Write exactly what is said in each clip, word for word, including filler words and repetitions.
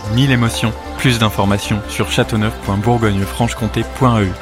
mille émotions. Plus d'informations sur châteauneuf point bourgogne franche comté point e u.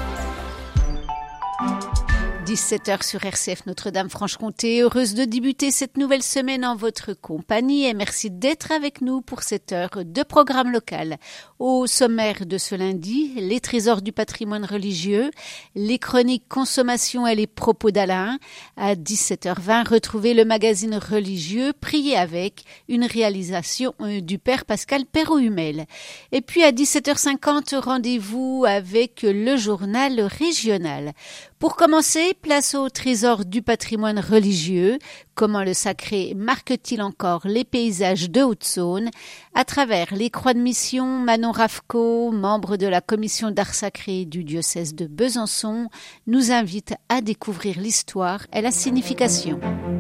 dix-sept heures sur R C F Notre-Dame-Franche-Comté, heureuse de débuter cette nouvelle semaine en votre compagnie et merci d'être avec nous pour cette heure de programme local. Au sommaire de ce lundi, les trésors du patrimoine religieux, les chroniques consommation et les propos d'Alain. À dix-sept heures vingt, retrouvez le magazine religieux Prier avec, une réalisation du père Pascal Perrault-Humel. Et puis à dix-sept heures cinquante, rendez-vous avec le journal régional. Pour commencer, place au trésor du patrimoine religieux. Comment le sacré marque-t-il encore les paysages de Haute-Saône? À travers les croix de mission, Manon Ravco, membre de la commission d'art sacré du diocèse de Besançon, nous invite à découvrir l'histoire et la signification.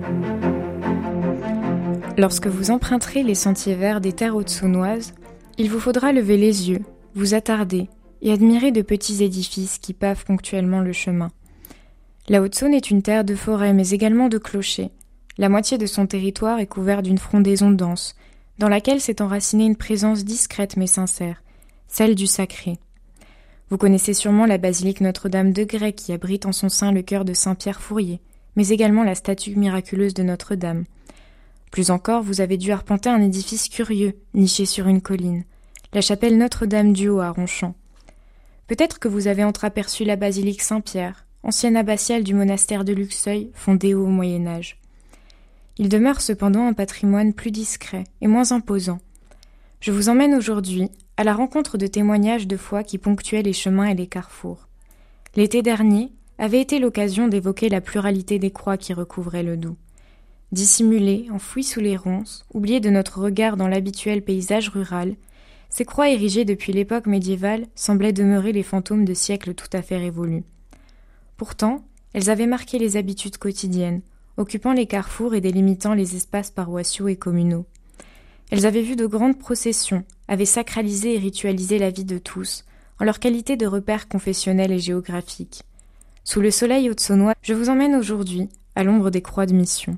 Lorsque vous emprunterez les sentiers verts des terres haute-saônoises, il vous faudra lever les yeux, vous attarder et admirer de petits édifices qui pavent ponctuellement le chemin. La Haute-Saône est une terre de forêt, mais également de clochers. La moitié de son territoire est couvert d'une frondaison dense, dans laquelle s'est enracinée une présence discrète mais sincère, celle du sacré. Vous connaissez sûrement la basilique Notre-Dame de Grès qui abrite en son sein le cœur de Saint-Pierre Fourier, mais également la statue miraculeuse de Notre-Dame. Plus encore, vous avez dû arpenter un édifice curieux, niché sur une colline, la chapelle Notre-Dame du Haut à Ronchamp. Peut-être que vous avez entreaperçu la basilique Saint-Pierre, ancienne abbatiale du monastère de Luxeuil, fondée au Moyen-Âge. Il demeure cependant un patrimoine plus discret et moins imposant. Je vous emmène aujourd'hui à la rencontre de témoignages de foi qui ponctuaient les chemins et les carrefours. L'été dernier avait été l'occasion d'évoquer la pluralité des croix qui recouvraient le Doubs. Dissimulées, enfouies sous les ronces, oubliées de notre regard dans l'habituel paysage rural, ces croix érigées depuis l'époque médiévale semblaient demeurer les fantômes de siècles tout à fait révolus. Pourtant, elles avaient marqué les habitudes quotidiennes, occupant les carrefours et délimitant les espaces paroissiaux et communaux. Elles avaient vu de grandes processions, avaient sacralisé et ritualisé la vie de tous, en leur qualité de repères confessionnels et géographiques. Sous le soleil haute-saônois, je vous emmène aujourd'hui à l'ombre des croix de mission.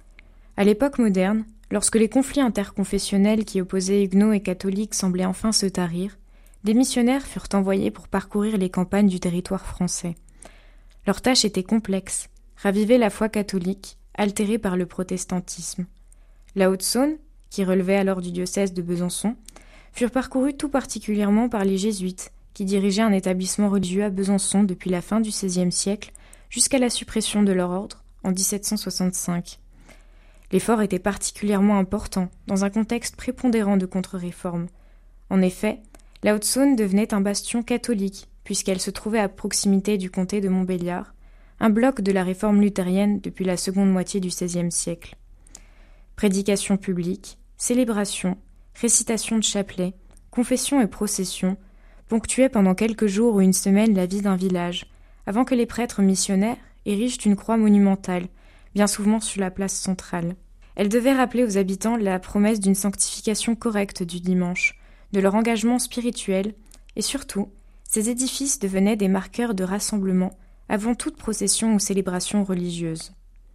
À l'époque moderne, lorsque les conflits interconfessionnels qui opposaient huguenots et catholiques semblaient enfin se tarir, des missionnaires furent envoyés pour parcourir les campagnes du territoire français. Leur tâche était complexe, raviver la foi catholique, altérée par le protestantisme. La Haute-Saône, qui relevait alors du diocèse de Besançon, furent parcourus tout particulièrement par les jésuites, qui dirigeaient un établissement religieux à Besançon depuis la fin du seizième siècle jusqu'à la suppression de leur ordre en dix-sept cent soixante-cinq. L'effort était particulièrement important dans un contexte prépondérant de contre-réforme. En effet, la Haute-Saône devenait un bastion catholique, puisqu'elle se trouvait à proximité du comté de Montbéliard, un bloc de la réforme luthérienne depuis la seconde moitié du seizième siècle. Prédications publiques, célébrations, récitations de chapelets, confessions et processions ponctuaient pendant quelques jours ou une semaine la vie d'un village, avant que les prêtres missionnaires érigent une croix monumentale, bien souvent sur la place centrale. Elle devait rappeler aux habitants la promesse d'une sanctification correcte du dimanche, de leur engagement spirituel et surtout, ces édifices devenaient des marqueurs de rassemblement avant toute procession ou célébration religieuse.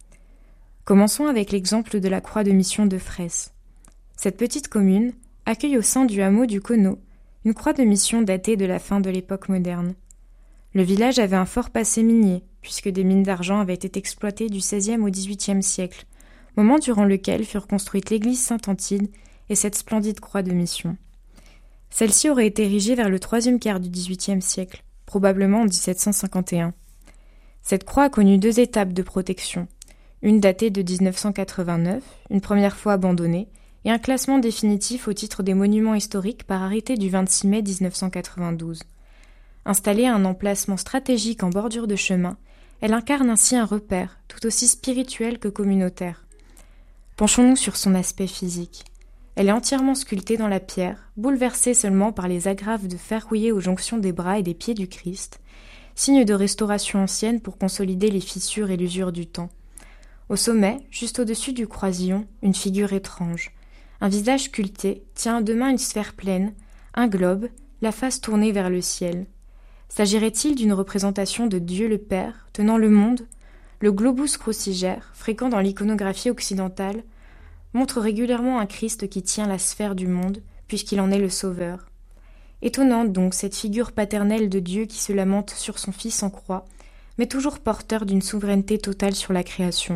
Commençons avec l'exemple de la croix de mission de Fraisse. Cette petite commune accueille au sein du hameau du Conneau une croix de mission datée de la fin de l'époque moderne. Le village avait un fort passé minier, puisque des mines d'argent avaient été exploitées du seizième au dix-huitième siècle, moment durant lequel furent construites l'église Saint-Antide et cette splendide croix de mission. Celle-ci aurait été érigée vers le troisième quart du dix-huitième siècle, probablement en dix-sept cent cinquante et un. Cette croix a connu deux étapes de protection, une datée de dix-neuf cent quatre-vingt-neuf, une première fois abandonnée, et un classement définitif au titre des monuments historiques par arrêté du vingt-six mai dix-neuf cent quatre-vingt-douze. Installée à un emplacement stratégique en bordure de chemin, elle incarne ainsi un repère, tout aussi spirituel que communautaire. Penchons-nous sur son aspect physique. Elle est entièrement sculptée dans la pierre, bouleversée seulement par les agrafes de fer rouillé aux jonctions des bras et des pieds du Christ, signe de restauration ancienne pour consolider les fissures et l'usure du temps. Au sommet, juste au-dessus du croisillon, une figure étrange. Un visage sculpté tient à deux mains une sphère pleine, un globe, la face tournée vers le ciel. S'agirait-il d'une représentation de Dieu le Père, tenant le monde? Le globus crucigère, fréquent dans l'iconographie occidentale, montre régulièrement un Christ qui tient la sphère du monde, puisqu'il en est le sauveur. Étonnante donc cette figure paternelle de Dieu qui se lamente sur son Fils en croix, mais toujours porteur d'une souveraineté totale sur la création.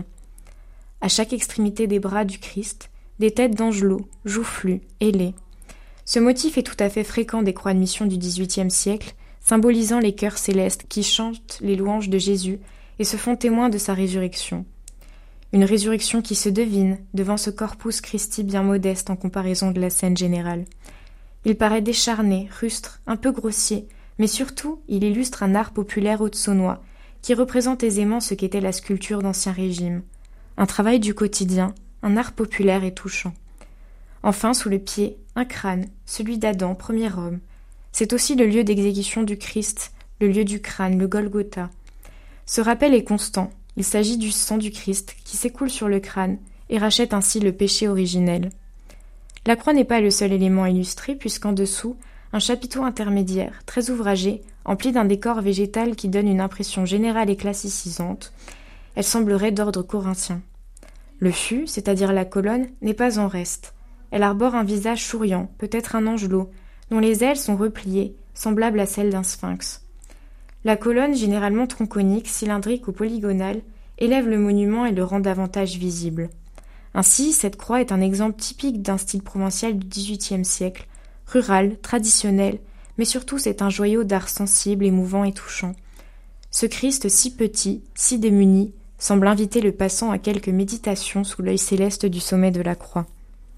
À chaque extrémité des bras du Christ, des têtes d'angelots, joufflus, ailés. Ce motif est tout à fait fréquent des croix de mission du dix-huitième siècle, symbolisant les chœurs célestes qui chantent les louanges de Jésus et se font témoins de sa résurrection. Une résurrection qui se devine devant ce Corpus Christi bien modeste en comparaison de la scène générale. Il paraît décharné, rustre, un peu grossier, mais surtout il illustre un art populaire haute-saônois qui représente aisément ce qu'était la sculpture d'Ancien Régime. Un travail du quotidien, un art populaire et touchant. Enfin, sous le pied, un crâne, celui d'Adam, premier homme. C'est aussi le lieu d'exécution du Christ, le lieu du crâne, le Golgotha. Ce rappel est constant, il s'agit du sang du Christ qui s'écoule sur le crâne et rachète ainsi le péché originel. La croix n'est pas le seul élément illustré puisqu'en dessous, un chapiteau intermédiaire, très ouvragé, empli d'un décor végétal qui donne une impression générale et classicisante. Elle semblerait d'ordre corinthien. Le fût, c'est-à-dire la colonne, n'est pas en reste. Elle arbore un visage souriant, peut-être un angelot, dont les ailes sont repliées, semblables à celles d'un sphinx. La colonne, généralement tronconique, cylindrique ou polygonale, élève le monument et le rend davantage visible. Ainsi, cette croix est un exemple typique d'un style provincial du dix-huitième siècle, rural, traditionnel, mais surtout c'est un joyau d'art sensible, émouvant et touchant. Ce Christ si petit, si démuni, semble inviter le passant à quelques méditations sous l'œil céleste du sommet de la croix.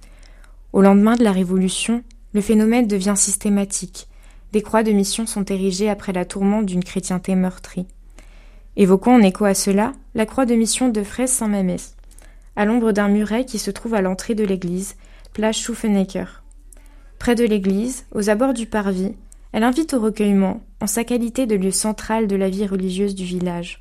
Au lendemain de la Révolution, le phénomène devient systématique. Des croix de mission sont érigées après la tourmente d'une chrétienté meurtrie. Évoquons en écho à cela la croix de mission de Fraise Saint-Mamès, à l'ombre d'un muret qui se trouve à l'entrée de l'église, place Schuffenecker. Près de l'église, aux abords du parvis, elle invite au recueillement, en sa qualité de lieu central de la vie religieuse du village.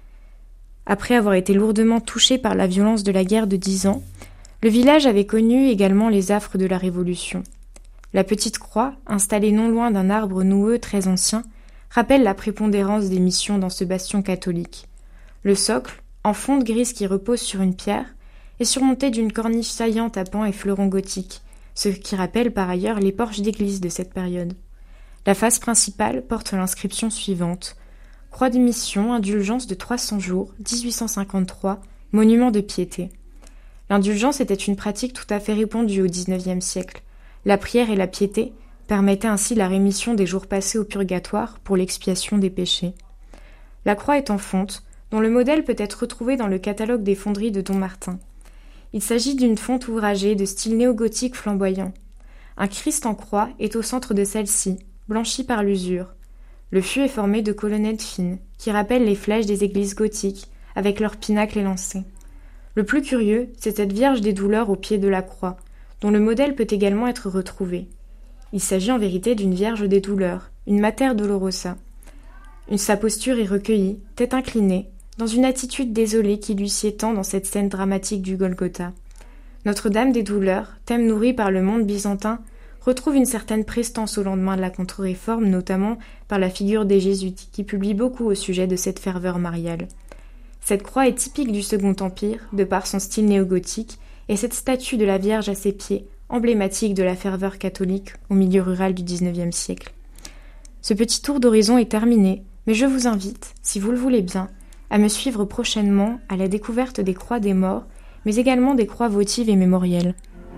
Après avoir été lourdement touché par la violence de la guerre de dix ans, le village avait connu également les affres de la Révolution. La petite croix, installée non loin d'un arbre noueux très ancien, rappelle la prépondérance des missions dans ce bastion catholique. Le socle, en fonte grise qui repose sur une pierre, est surmonté d'une corniche saillante à pans et fleurons gothiques, ce qui rappelle par ailleurs les porches d'église de cette période. La face principale porte l'inscription suivante: Croix de mission, indulgence de trois cents jours, dix-huit cent cinquante-trois, monument de piété. L'indulgence était une pratique tout à fait répandue au dix-neuvième siècle. La prière et la piété permettaient ainsi la rémission des jours passés au purgatoire pour l'expiation des péchés. La croix est en fonte, dont le modèle peut être retrouvé dans le catalogue des fonderies de Dommartin. Il s'agit d'une fonte ouvragée de style néo-gothique flamboyant. Un Christ en croix est au centre de celle-ci, blanchi par l'usure. Le fût est formé de colonnettes fines, qui rappellent les flèches des églises gothiques, avec leurs pinacles élancés. Le plus curieux, c'est cette Vierge des douleurs au pied de la croix, dont le modèle peut également être retrouvé. Il s'agit en vérité d'une Vierge des douleurs, une Mater Dolorosa. Une, sa posture est recueillie, tête inclinée, dans une attitude désolée qui lui sied tant dans cette scène dramatique du Golgotha. Notre-Dame des douleurs, thème nourri par le monde byzantin, retrouve une certaine prestance au lendemain de la contre-réforme, notamment par la figure des Jésuites, qui publient beaucoup au sujet de cette ferveur mariale. Cette croix est typique du Second Empire, de par son style néo-gothique, et cette statue de la Vierge à ses pieds, emblématique de la ferveur catholique au milieu rural du dix-neuvième siècle. Ce petit tour d'horizon est terminé, mais je vous invite, si vous le voulez bien, à me suivre prochainement à la découverte des croix des morts, mais également des croix votives et mémorielles.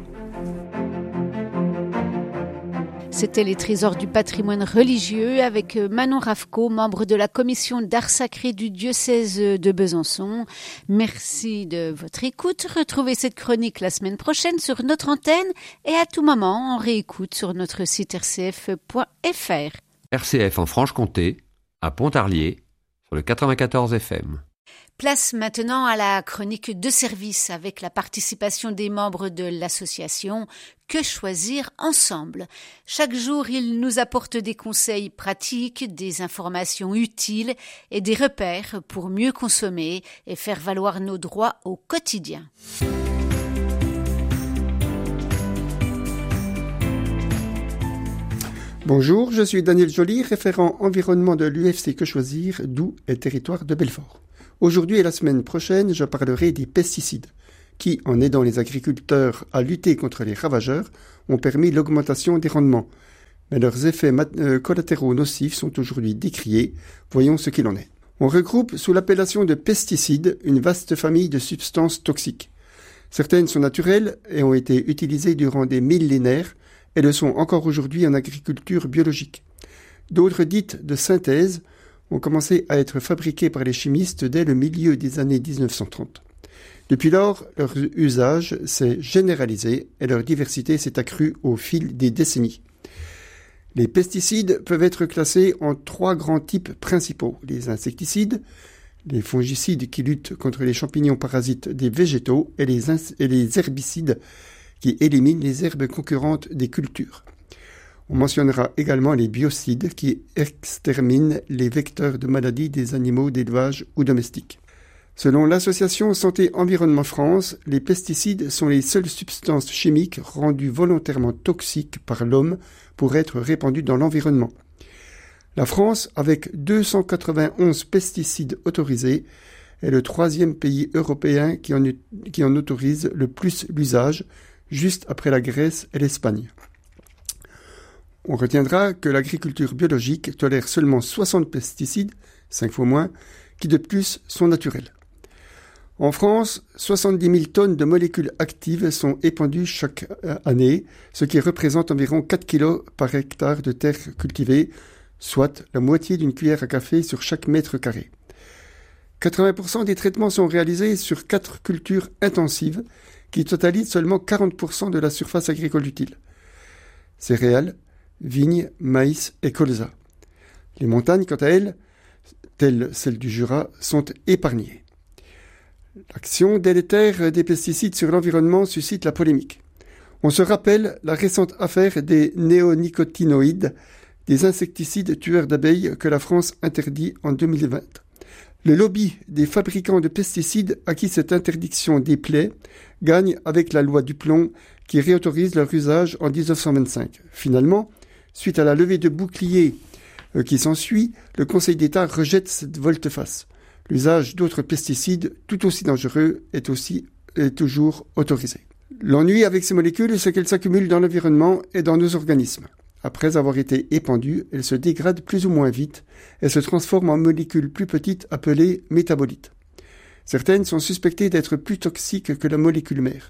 C'était les trésors du patrimoine religieux avec Manon Ravco, membre de la commission d'art sacré du diocèse de Besançon. Merci de votre écoute. Retrouvez cette chronique la semaine prochaine sur notre antenne et à tout moment, on réécoute sur notre site r c f point f r. R C F en Franche-Comté, à Pontarlier, sur le quatre-vingt-quatorze F M. Place maintenant à la chronique de service avec la participation des membres de l'association Que choisir ensemble. Chaque jour, ils nous apportent des conseils pratiques, des informations utiles et des repères pour mieux consommer et faire valoir nos droits au quotidien. Bonjour, je suis Daniel Joly, référent environnement de l'U F C Que Choisir, Doubs et territoire de Belfort. Aujourd'hui et la semaine prochaine, je parlerai des pesticides. qui, en aidant les agriculteurs à lutter contre les ravageurs, ont permis l'augmentation des rendements. Mais leurs effets mat- euh, collatéraux nocifs sont aujourd'hui décriés. Voyons ce qu'il en est. On regroupe sous l'appellation de pesticides une vaste famille de substances toxiques. Certaines sont naturelles et ont été utilisées durant des millénaires et le sont encore aujourd'hui en agriculture biologique. D'autres dites de synthèse ont commencé à être fabriquées par les chimistes dès le milieu des années dix-neuf cent trente. Depuis lors, leur usage s'est généralisé et leur diversité s'est accrue au fil des décennies. Les pesticides peuvent être classés en trois grands types principaux. Les insecticides, les fongicides qui luttent contre les champignons parasites des végétaux et les, ins- et les herbicides qui éliminent les herbes concurrentes des cultures. On mentionnera également les biocides qui exterminent les vecteurs de maladies des animaux d'élevage ou domestiques. Selon l'association Santé Environnement France, les pesticides sont les seules substances chimiques rendues volontairement toxiques par l'homme pour être répandues dans l'environnement. La France, avec deux cent quatre-vingt-onze pesticides autorisés, est le troisième pays européen qui en, qui en autorise le plus l'usage, juste après la Grèce et l'Espagne. On retiendra que l'agriculture biologique tolère seulement soixante pesticides, cinq fois moins, qui de plus sont naturels. En France, soixante-dix mille tonnes de molécules actives sont épandues chaque année, ce qui représente environ quatre kilos par hectare de terre cultivée, soit la moitié d'une cuillère à café sur chaque mètre carré. quatre-vingts pour cent des traitements sont réalisés sur quatre cultures intensives qui totalisent seulement quarante pour cent de la surface agricole utile. Céréales, vignes, maïs et colza. Les montagnes, quant à elles, telles celles du Jura, sont épargnées. L'action délétère des pesticides sur l'environnement suscite la polémique. On se rappelle la récente affaire des néonicotinoïdes, des insecticides tueurs d'abeilles que la France interdit en deux mille vingt. Le lobby des fabricants de pesticides à qui cette interdiction déplaît gagne avec la loi du plomb qui réautorise leur usage en dix-neuf cent vingt-cinq. Finalement, suite à la levée de boucliers euh, qui s'ensuit, le Conseil d'État rejette cette volte-face. L'usage d'autres pesticides, tout aussi dangereux, est, aussi, est toujours autorisé. L'ennui avec ces molécules, c'est qu'elles s'accumulent dans l'environnement et dans nos organismes. Après avoir été épandues, elles se dégradent plus ou moins vite et se transforment en molécules plus petites appelées métabolites. Certaines sont suspectées d'être plus toxiques que la molécule mère.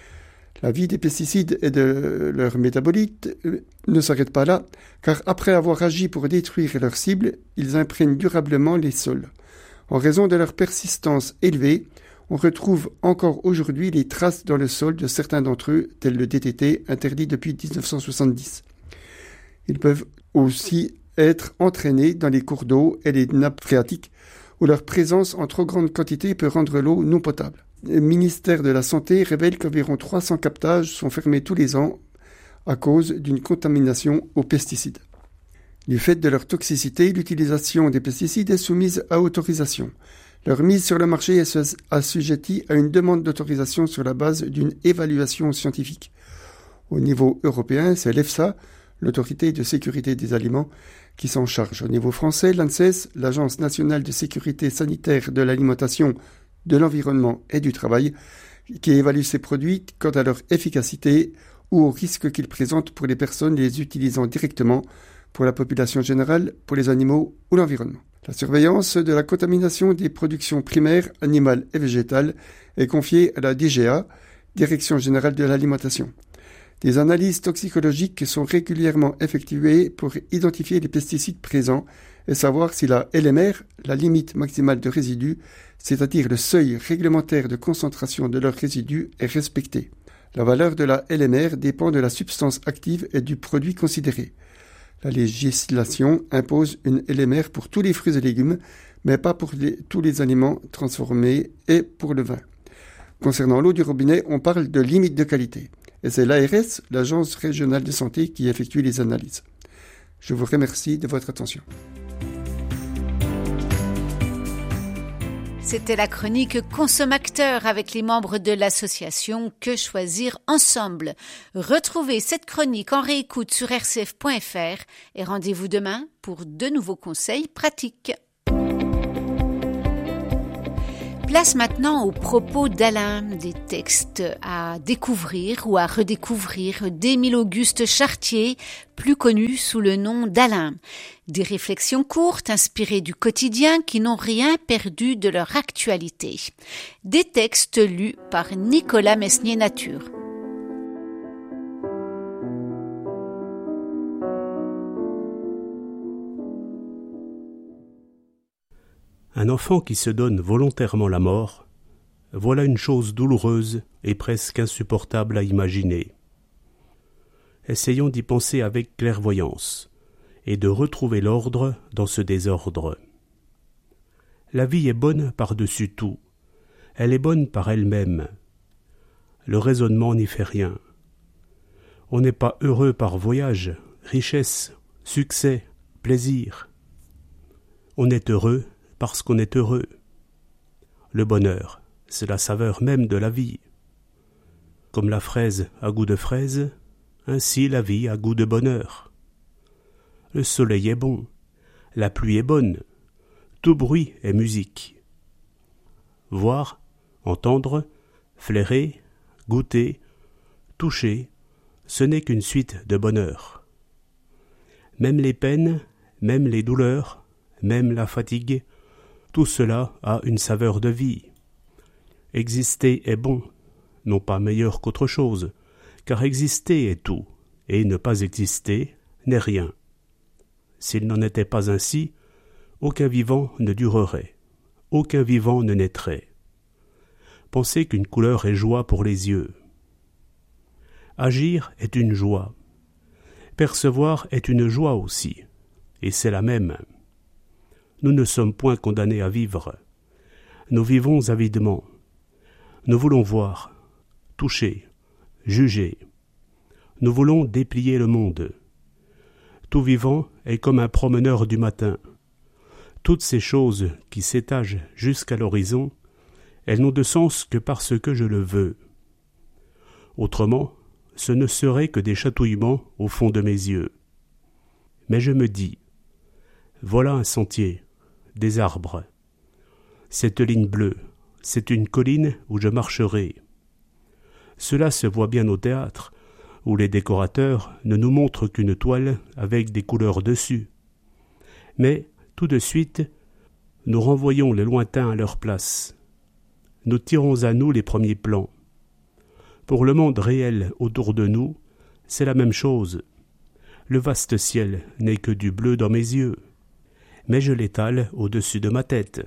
La vie des pesticides et de leurs métabolites ne s'arrête pas là, car après avoir agi pour détruire leurs cibles, ils imprègnent durablement les sols. En raison de leur persistance élevée, on retrouve encore aujourd'hui les traces dans le sol de certains d'entre eux, tels le D D T, interdit depuis dix-neuf cent soixante-dix. Ils peuvent aussi être entraînés dans les cours d'eau et les nappes phréatiques, où leur présence en trop grande quantité peut rendre l'eau non potable. Le ministère de la Santé révèle qu'environ trois cents captages sont fermés tous les ans à cause d'une contamination aux pesticides. Du fait de leur toxicité, l'utilisation des pesticides est soumise à autorisation. Leur mise sur le marché est assujettie à une demande d'autorisation sur la base d'une évaluation scientifique. Au niveau européen, c'est l'EFSA, l'autorité de sécurité des aliments, qui s'en charge. Au niveau français, l'ANSES, l'Agence nationale de sécurité sanitaire de l'alimentation, de l'environnement et du travail, qui évalue ces produits quant à leur efficacité ou aux risques qu'ils présentent pour les personnes les utilisant directement, pour la population générale, pour les animaux ou l'environnement. La surveillance de la contamination des productions primaires, animales et végétales, est confiée à la D G A, Direction générale de l'alimentation. Des analyses toxicologiques sont régulièrement effectuées pour identifier les pesticides présents et savoir si la L M R, la limite maximale de résidus, c'est-à-dire le seuil réglementaire de concentration de leurs résidus, est respectée. La valeur de la L M R dépend de la substance active et du produit considéré. La législation impose une L M R pour tous les fruits et légumes, mais pas pour les, tous les aliments transformés et pour le vin. Concernant l'eau du robinet, on parle de limite de qualité. Et c'est l'A R S, l'Agence régionale de santé, qui effectue les analyses. Je vous remercie de votre attention. C'était la chronique Consomacteur avec les membres de l'association Que Choisir Ensemble. Retrouvez cette chronique en réécoute sur r c f point f r et rendez-vous demain pour de nouveaux conseils pratiques. Place maintenant aux propos d'Alain, des textes à découvrir ou à redécouvrir d'Émile Auguste Chartier, plus connu sous le nom d'Alain. Des réflexions courtes inspirées du quotidien qui n'ont rien perdu de leur actualité. Des textes lus par Nicolas Mesnier-Nature. Un enfant qui se donne volontairement la mort, voilà une chose douloureuse et presque insupportable à imaginer. Essayons d'y penser avec clairvoyance et de retrouver l'ordre dans ce désordre. La vie est bonne par-dessus tout, elle est bonne par elle-même. Le raisonnement n'y fait rien. On n'est pas heureux par voyage, richesse, succès, plaisir. On est heureux parce qu'on est heureux. Le bonheur, c'est la saveur même de la vie. Comme la fraise a goût de fraise, ainsi la vie a goût de bonheur. Le soleil est bon, la pluie est bonne, tout bruit est musique. Voir, entendre, flairer, goûter, toucher, ce n'est qu'une suite de bonheur. Même les peines, même les douleurs, même la fatigue, tout cela a une saveur de vie. Exister est bon, non pas meilleur qu'autre chose, car exister est tout, et ne pas exister n'est rien. S'il n'en était pas ainsi, aucun vivant ne durerait, aucun vivant ne naîtrait. Pensez qu'une couleur est joie pour les yeux. Agir est une joie. Percevoir est une joie aussi, et c'est la même. Nous ne sommes point condamnés à vivre. Nous vivons avidement. Nous voulons voir, toucher, juger. Nous voulons déplier le monde. Tout vivant est comme un promeneur du matin. Toutes ces choses qui s'étagent jusqu'à l'horizon, elles n'ont de sens que parce que je le veux. Autrement, ce ne serait que des chatouillements au fond de mes yeux. Mais je me dis, voilà un sentier, des arbres. Cette ligne bleue, c'est une colline où je marcherai. Cela se voit bien au théâtre, où les décorateurs ne nous montrent qu'une toile avec des couleurs dessus. Mais, tout de suite, nous renvoyons les lointains à leur place. Nous tirons à nous les premiers plans. Pour le monde réel autour de nous, c'est la même chose. Le vaste ciel n'est que du bleu dans mes yeux, mais je l'étale au-dessus de ma tête.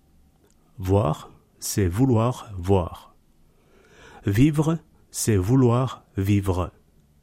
Voir, c'est vouloir voir. Vivre, c'est vouloir vivre.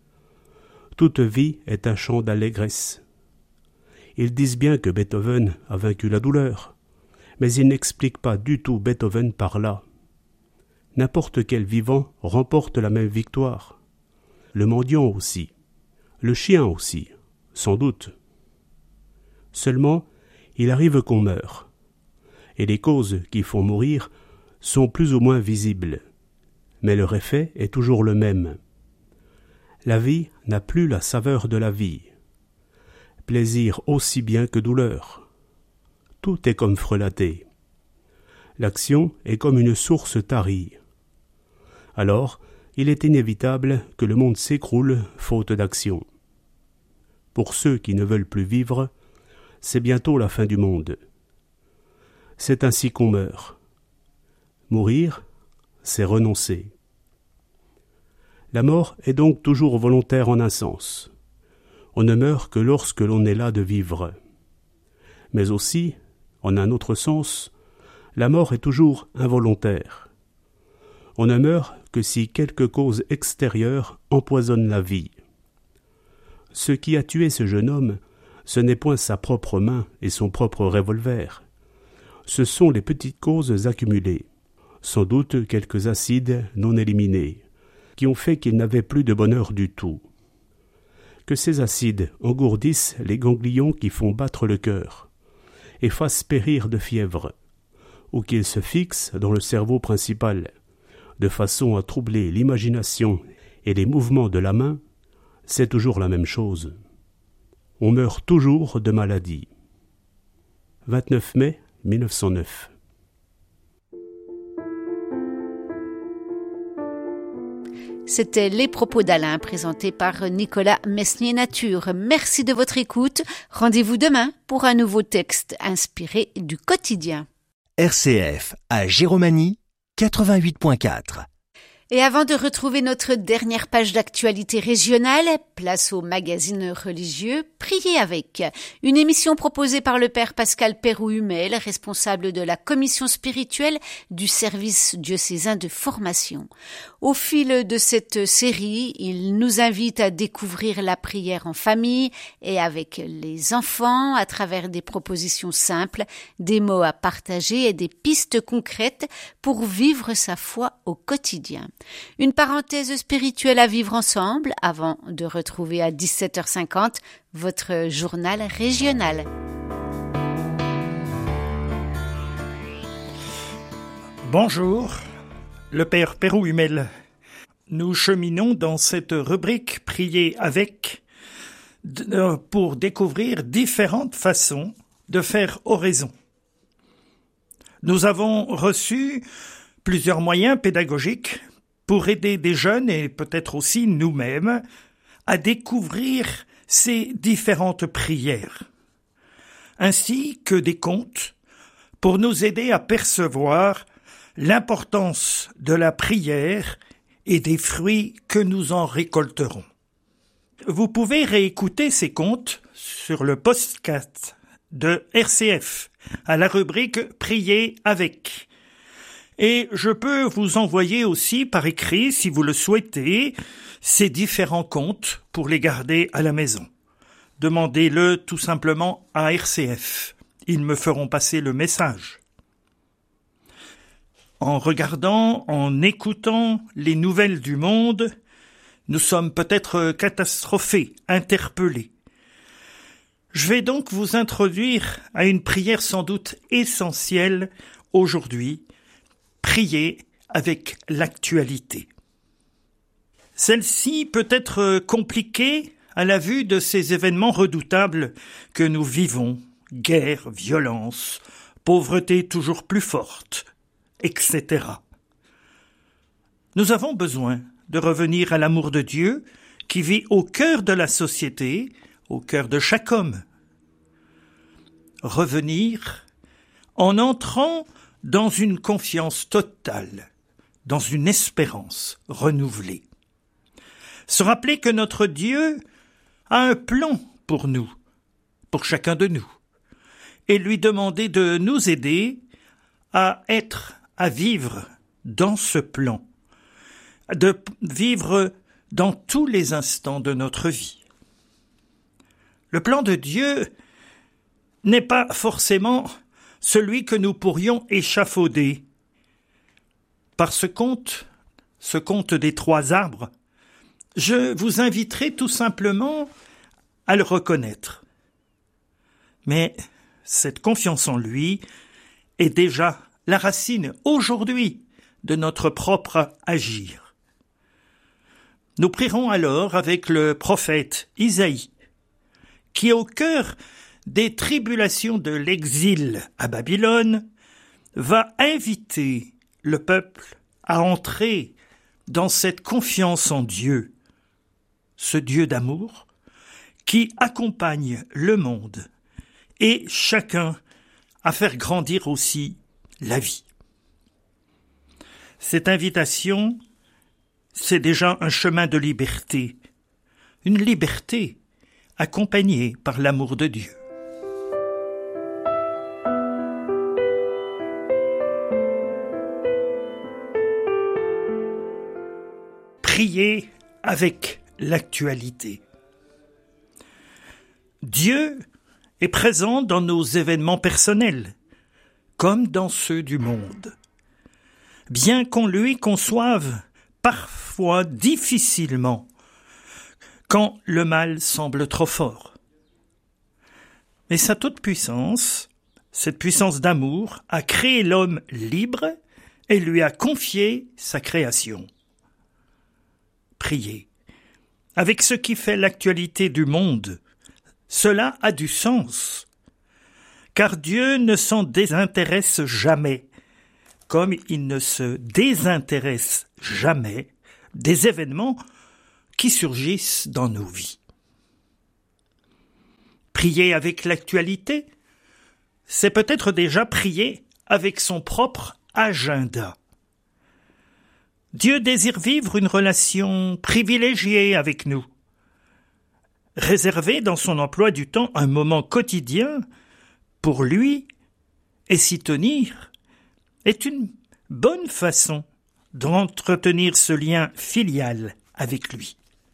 Toute vie est un chant d'allégresse. Ils disent bien que Beethoven a vaincu la douleur, mais ils n'expliquent pas du tout Beethoven par là. N'importe quel vivant remporte la même victoire. Le mendiant aussi, le chien aussi, sans doute. Seulement, il arrive qu'on meure, et les causes qui font mourir sont plus ou moins visibles, mais leur effet est toujours le même. La vie n'a plus la saveur de la vie. Plaisir aussi bien que douleur. Tout est comme frelaté. L'action est comme une source tarie. Alors, il est inévitable que le monde s'écroule faute d'action. Pour ceux qui ne veulent plus vivre, c'est bientôt la fin du monde. C'est ainsi qu'on meurt. Mourir, c'est renoncer. La mort est donc toujours volontaire en un sens. On ne meurt que lorsque l'on est las de vivre. Mais aussi, en un autre sens, la mort est toujours involontaire. On ne meurt que si quelque cause extérieure empoisonne la vie. Ce qui a tué ce jeune homme, ce n'est point sa propre main et son propre revolver. Ce sont les petites causes accumulées, sans doute quelques acides non éliminés, qui ont fait qu'il n'avait plus de bonheur du tout. Que ces acides engourdissent les ganglions qui font battre le cœur, et fassent périr de fièvre, ou qu'ils se fixent dans le cerveau principal, de façon à troubler l'imagination et les mouvements de la main, c'est toujours la même chose. On meurt toujours de maladie. vingt-neuf mai mille neuf cent neuf. C'était les propos d'Alain présentés par Nicolas Mesnier-Nature. Merci de votre écoute. Rendez-vous demain pour un nouveau texte inspiré du quotidien. R C F à Giromagny, quatre-vingt-huit point quatre. Et avant de retrouver notre dernière page d'actualité régionale, place au magazine religieux Priez avec, une émission proposée par le père Pascal Péroux-Humel, responsable de la commission spirituelle du service diocésain de formation. Au fil de cette série, il nous invite à découvrir la prière en famille et avec les enfants à travers des propositions simples, des mots à partager et des pistes concrètes pour vivre sa foi au quotidien. Une parenthèse spirituelle à vivre ensemble avant de retrouver à dix-sept heures cinquante votre journal régional. Bonjour, le père Péroux-Humel. Nous cheminons dans cette rubrique Prier avec pour découvrir différentes façons de faire oraison. Nous avons reçu plusieurs moyens pédagogiques pour aider des jeunes et peut-être aussi nous-mêmes à découvrir ces différentes prières, ainsi que des contes pour nous aider à percevoir l'importance de la prière et des fruits que nous en récolterons. Vous pouvez réécouter ces contes sur le podcast de R C F à la rubrique Prier avec. Et je peux vous envoyer aussi par écrit, si vous le souhaitez, ces différents contes pour les garder à la maison. Demandez-le tout simplement à R C F. Ils me feront passer le message. En regardant, en écoutant les nouvelles du monde, nous sommes peut-être catastrophés, interpellés. Je vais donc vous introduire à une prière sans doute essentielle aujourd'hui, prier avec l'actualité. Celle-ci peut être compliquée à la vue de ces événements redoutables que nous vivons, guerre, violence, pauvreté toujours plus forte, et cetera. Nous avons besoin de revenir à l'amour de Dieu qui vit au cœur de la société, au cœur de chaque homme. Revenir en entrant dans une confiance totale, dans une espérance renouvelée. Se rappeler que notre Dieu a un plan pour nous, pour chacun de nous, et lui demander de nous aider à être, à vivre dans ce plan, de vivre dans tous les instants de notre vie. Le plan de Dieu n'est pas forcément celui que nous pourrions échafauder. Par ce conte, ce conte des trois arbres, je vous inviterai tout simplement à le reconnaître. Mais cette confiance en lui est déjà la racine aujourd'hui de notre propre agir. Nous prierons alors avec le prophète Isaïe, qui au cœur des tribulations de l'exil à Babylone, va inviter le peuple à entrer dans cette confiance en Dieu, ce Dieu d'amour qui accompagne le monde et chacun à faire grandir aussi la vie. Cette invitation, c'est déjà un chemin de liberté, une liberté accompagnée par l'amour de Dieu. Prier avec l'actualité. Dieu est présent dans nos événements personnels, comme dans ceux du monde. Bien qu'on lui conçoive parfois difficilement, quand le mal semble trop fort. Mais sa toute-puissance, cette puissance d'amour, a créé l'homme libre et lui a confié sa création. Prier. Avec ce qui fait l'actualité du monde, cela a du sens, car Dieu ne s'en désintéresse jamais, comme il ne se désintéresse jamais des événements qui surgissent dans nos vies. Prier avec l'actualité, c'est peut-être déjà prier avec son propre agenda. Dieu désire vivre une relation privilégiée avec nous. Réserver dans son emploi du temps un moment quotidien pour lui et s'y tenir est une bonne façon d'entretenir ce lien filial avec lui.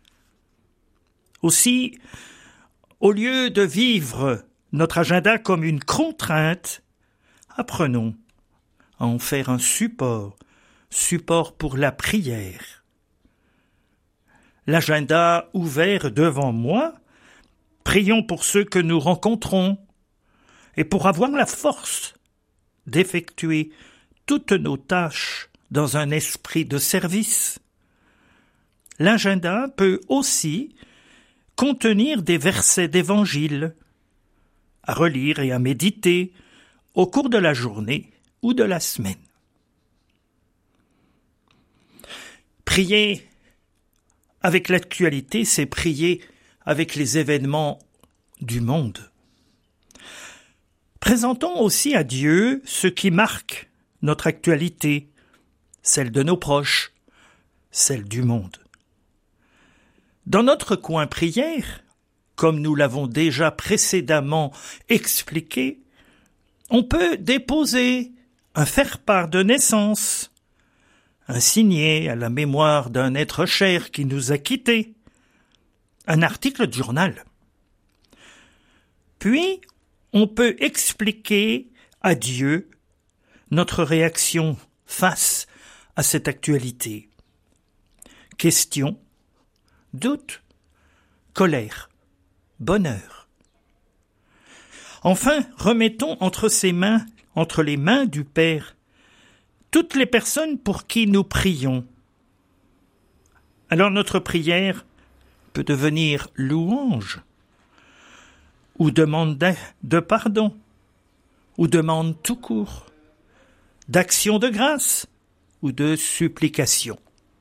Aussi, au lieu de vivre notre agenda comme une contrainte, apprenons à en faire un support, support pour la prière. L'agenda ouvert devant moi, prions pour ceux que nous rencontrons et pour avoir la force d'effectuer toutes nos tâches dans un esprit de service. L'agenda peut aussi contenir des versets d'évangile à relire et à méditer au cours de la journée ou de la semaine. Prier avec l'actualité, c'est prier avec les événements du monde. Présentons aussi à Dieu ce qui marque notre actualité, celle de nos proches, celle du monde. Dans notre coin prière, comme nous l'avons déjà précédemment expliqué, on peut déposer un faire-part de naissance, un signet à la mémoire d'un être cher qui nous a quittés, un article de journal. Puis, on peut expliquer à Dieu notre réaction face à cette actualité. Question, doute, colère, bonheur. Enfin, remettons entre ses mains, entre les mains du Père, toutes les personnes pour qui nous prions. Alors notre prière peut devenir louange, ou demande de pardon, ou demande tout court, d'action de grâce, ou de supplication.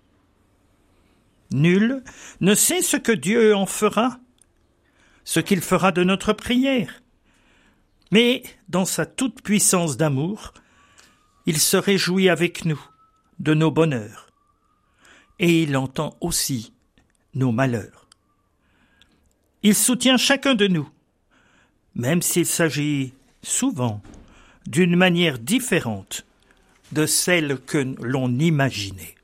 Nul ne sait ce que Dieu en fera, ce qu'il fera de notre prière. Mais, dans sa toute-puissance d'amour, il se réjouit avec nous de nos bonheurs, et il entend aussi nos malheurs. Il soutient chacun de nous, même s'il s'agit souvent d'une manière différente de celle que l'on imaginait.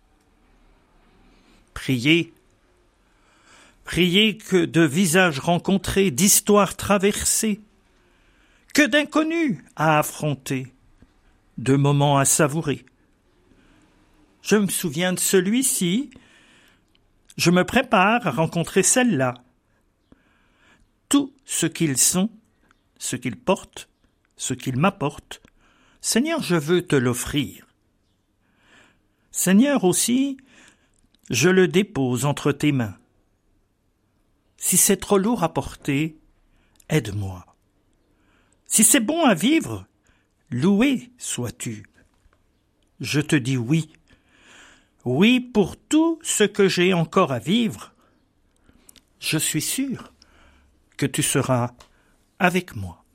Priez, priez que de visages rencontrés, d'histoires traversées, que d'inconnus à affronter, de moments à savourer. Je me souviens de celui-ci, je me prépare à rencontrer celle-là. Tout ce qu'ils sont, ce qu'ils portent, ce qu'ils m'apportent, Seigneur, je veux te l'offrir. Seigneur aussi, je le dépose entre tes mains. Si c'est trop lourd à porter, aide-moi. Si c'est bon à vivre, loué sois-tu. Je te dis oui. Oui pour tout ce que j'ai encore à vivre. Je suis sûr que tu seras avec moi.